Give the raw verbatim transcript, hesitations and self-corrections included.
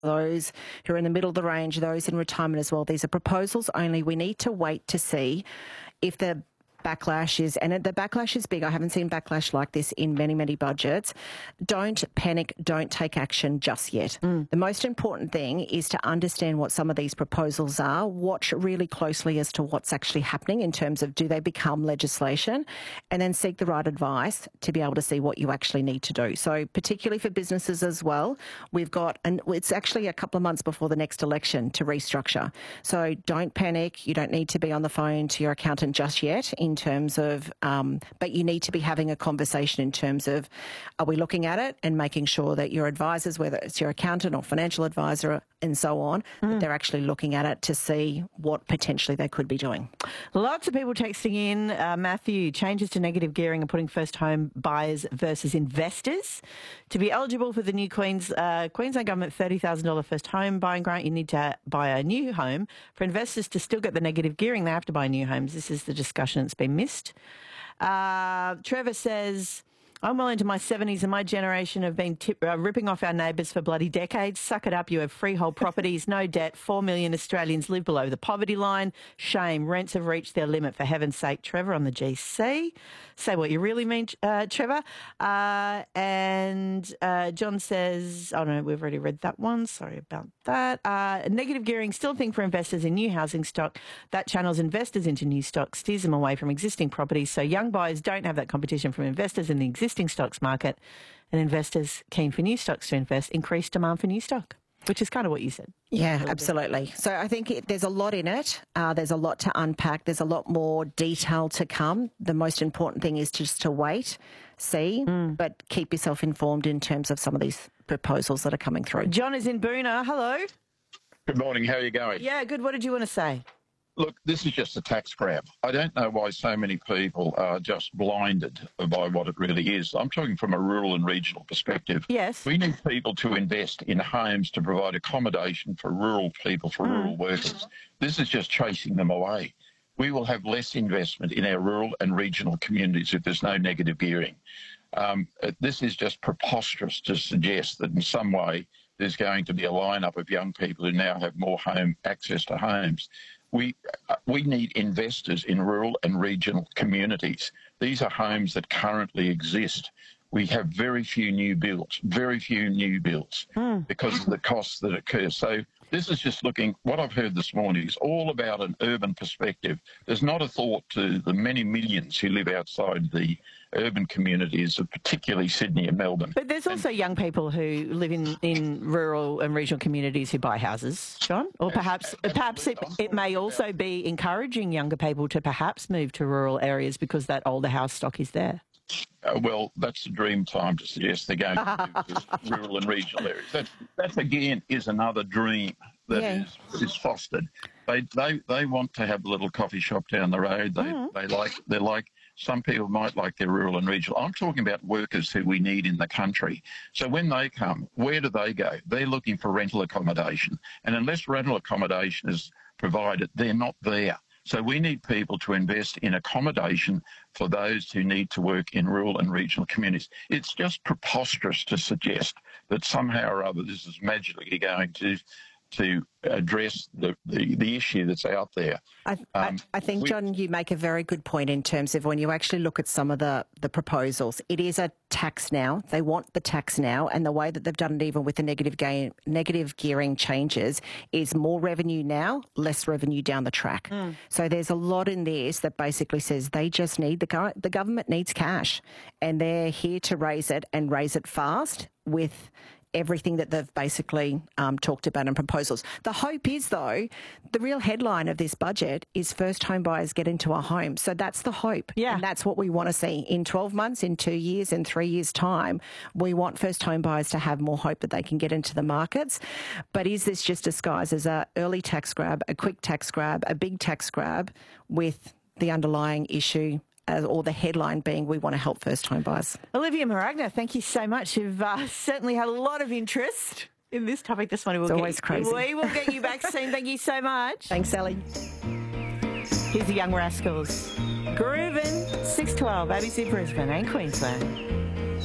those who are in the middle of the range, those in retirement as well. These are proposals only. We need to wait to see if the backlash is, and the backlash is big. I haven't seen backlash like this in many, many budgets. Don't panic. Don't take action just yet. Mm. The most important thing is to understand what some of these proposals are. Watch really closely as to what's actually happening in terms of do they become legislation, and then seek the right advice to be able to see what you actually need to do. So particularly for businesses as well, we've got, and it's actually a couple of months before the next election to restructure. So don't panic. You don't need to be on the phone to your accountant just yet in terms of, um, but you need to be having a conversation in terms of, are we looking at it and making sure that your advisors, whether it's your accountant or financial advisor and so on, mm. that they're actually looking at it to see what potentially they could be doing. Lots of people texting in. Uh, Matthew, changes to negative gearing and putting first home buyers versus investors. To be eligible for the new Queens, uh, Queensland Government thirty thousand dollars first home buying grant, you need to buy a new home. For investors to still get the negative gearing, they have to buy new homes. This is the discussion that's been missed. Uh, Trevor says, I'm well into my seventies and my generation have been tip, uh, ripping off our neighbours for bloody decades. Suck it up, you have freehold properties, no debt. Four million Australians live below the poverty line. Shame, rents have reached their limit, for heaven's sake. Trevor on the G C. Say what you really mean, uh, Trevor. Uh, and uh, John says, oh no, we've already read that one. Sorry about that. Uh, negative gearing, still a thing for investors in new housing stock. That channels investors into new stock, steers them away from existing properties. So young buyers don't have that competition from investors in the existing stocks market, and investors keen for new stocks to invest, increase demand for new stock, which is kind of what you said. Yeah, absolutely. So I think it, there's a lot in it. Uh, there's a lot to unpack. There's a lot more detail to come. The most important thing is just to wait, see, mm. but keep yourself informed in terms of some of these proposals that are coming through. John is in Boonah. Hello. Good morning. How are you going? Yeah, good. What did you want to say? Look, this is just a tax grab. I don't know why so many people are just blinded by what it really is. I'm talking from a rural and regional perspective. Yes. We need people to invest in homes to provide accommodation for rural people, for mm. rural workers. This is just chasing them away. We will have less investment in our rural and regional communities if there's no negative gearing. Um, this is just preposterous to suggest that in some way there's going to be a lineup of young people who now have more home access to homes. We uh, we need investors in rural and regional communities. These are homes that currently exist. We have very few new builds, very few new builds mm. because of the costs that occur. So this is just looking, what I've heard this morning is all about an urban perspective. There's not a thought to the many millions who live outside the urban communities of particularly Sydney and Melbourne. But there's also and, young people who live in, in rural and regional communities who buy houses, John? Or perhaps perhaps it, it may also be encouraging younger people to perhaps move to rural areas because that older house stock is there. Uh, well, that's the dream time to suggest they're going to rural and regional areas. That, that again, is another dream that yeah. is, is fostered. They, they they want to have a little coffee shop down the road. They mm. they like they're like some people might like their rural and regional. I'm talking about workers who we need in the country. So when they come, where do they go? They're looking for rental accommodation, and unless rental accommodation is provided, they're not there. So we need people to invest in accommodation for those who need to work in rural and regional communities. It's just preposterous to suggest that somehow or other this is magically going to to address the, the, the issue that's out there. I, um, I, I think, John, you make a very good point in terms of when you actually look at some of the, the proposals. It is a tax now. They want the tax now, and the way that they've done it even with the negative gain, negative gearing changes is more revenue now, less revenue down the track. Mm. So there's a lot in this that basically says they just need, the, the government needs cash, and they're here to raise it and raise it fast with everything that they've basically um, talked about in proposals. The hope is, though, the real headline of this budget is first home buyers get into a home. So that's the hope. Yeah. And that's what we want to see. In twelve months, in two years, in three years' time, we want first home buyers to have more hope that they can get into the markets. But is this just disguised as an early tax grab, a quick tax grab, a big tax grab with the underlying issue Uh, or the headline being we want to help first home buyers? Olivia Maragna, thank you so much. You've uh, certainly had a lot of interest in this topic this morning. We'll it's always get, crazy. We will get you back soon. Thank you so much. Thanks, Sally. Here's the Young Rascals. Groovin', six twelve, A B C Brisbane and Queensland.